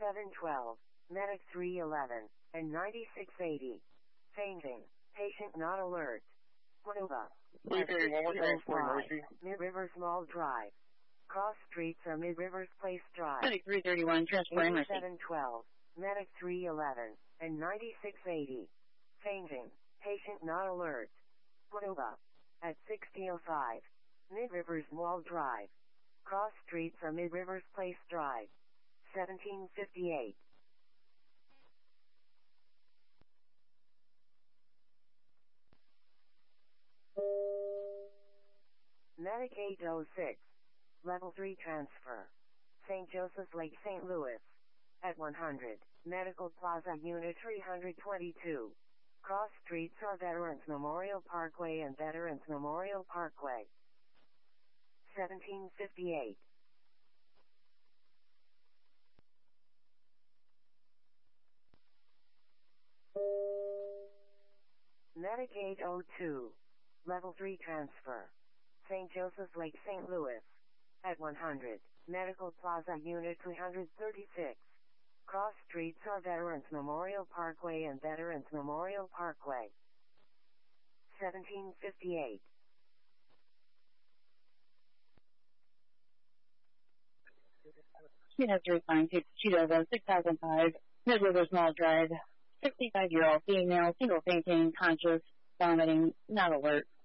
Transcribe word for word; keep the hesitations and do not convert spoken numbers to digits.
seven twelve, Medic three eleven, and ninety-six eighty. Fainting. Patient not alert. Paducah. three thirty-one, what transport Mercy? Mid-Rivers Mall Drive. Cross streets are Mid-Rivers Place Drive. Medic three thirty-one, transport Mercy. seven twelve, Medic three eleven, and ninety-six eighty. Fainting. Patient not alert. Paducah. At sixty oh five. Mid-Rivers Mall Drive. Cross streets are Mid-Rivers Place Drive. seventeen fifty-eight. Medic eight oh six. Level three transfer. Saint Joseph's Lake, Saint Louis. At one hundred, Medical Plaza Unit three twenty-two. Cross streets are Veterans Memorial Parkway and Veterans Memorial Parkway. seventeen fifty-eight. Medic eight oh two. Level three transfer. Saint Joseph's Lake, Saint Louis. At one hundred, Medical Plaza Unit three thirty-six. Cross streets are Veterans Memorial Parkway and Veterans Memorial Parkway. seventeen fifty-eight. Unit three five six, Cheeto, six thousand five, Mid-Rivers Mall Drive, sixty-five-year-old female, single fainting, conscious, vomiting, not alert.